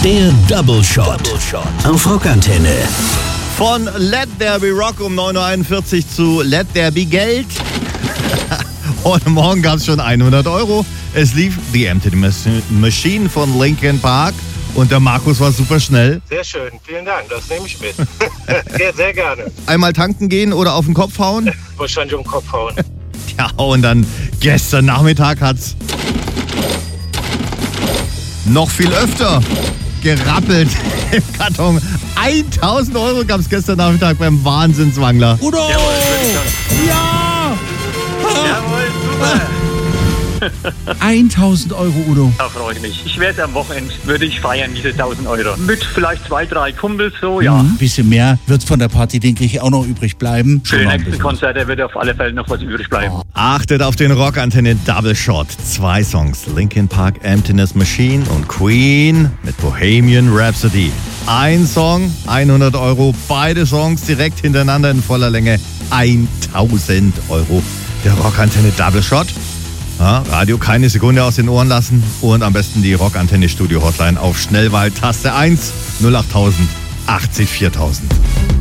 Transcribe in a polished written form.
Der Double Shot auf Rockantenne. Von Let There Be Rock um 9.41 Uhr zu Let There Be Geld. Heute Morgen gab es schon 100 Euro. Es lief The Empty Machine von Linkin Park. Und der Markus war super schnell. Sehr schön, vielen Dank, das nehme ich mit. Sehr, sehr gerne. Einmal tanken gehen oder auf den Kopf hauen? Wahrscheinlich um den Kopf hauen. Ja, und dann gestern Nachmittag hat's noch viel öfter gerappelt im Karton. 1.000 Euro gab es gestern Nachmittag beim Wahnsinnswangler. Udo! Ja! Jawohl, super. 1.000 Euro, Udo. Da freue ich mich. Ich werde am Wochenende, würde ich feiern, diese 1.000 Euro. Mit vielleicht 2, 3 Kumpels so, ja. Ein bisschen mehr wird von der Party, denke ich, auch noch übrig bleiben. Für die nächsten Konzerte wird auf alle Fälle noch was übrig bleiben. Achtet auf den Rockantenne Double Shot. 2 Songs, Linkin Park Emptiness Machine und Queen mit Bohemian Rhapsody. Ein Song, 100 Euro. Beide Songs direkt hintereinander in voller Länge. 1.000 Euro. Der Rockantenne Double Shot. Ja, Radio keine Sekunde aus den Ohren lassen und am besten die Rockantenne Studio Hotline auf Schnellwahl Taste 1 08000 80 4000.